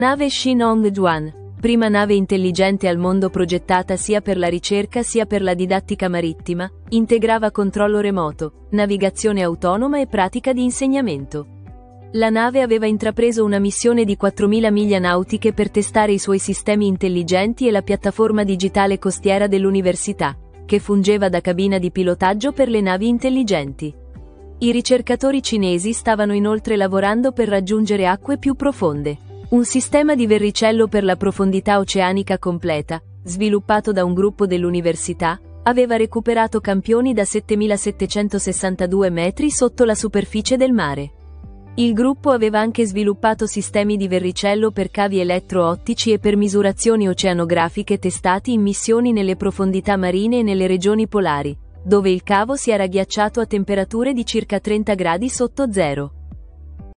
Nave Shin-Hong-Juan, prima nave intelligente al mondo progettata sia per la ricerca sia per la didattica marittima, integrava controllo remoto, navigazione autonoma e pratica di insegnamento. La nave aveva intrapreso una missione di 4.000 miglia nautiche per testare i suoi sistemi intelligenti e la piattaforma digitale costiera dell'università, che fungeva da cabina di pilotaggio per le navi intelligenti. I ricercatori cinesi stavano inoltre lavorando per raggiungere acque più profonde. Un sistema di verricello per la profondità oceanica completa, sviluppato da un gruppo dell'università, aveva recuperato campioni da 7.762 metri sotto la superficie del mare. Il gruppo aveva anche sviluppato sistemi di verricello per cavi elettro-ottici e per misurazioni oceanografiche testati in missioni nelle profondità marine e nelle regioni polari, dove il cavo si era ghiacciato a temperature di circa 30 gradi sotto zero.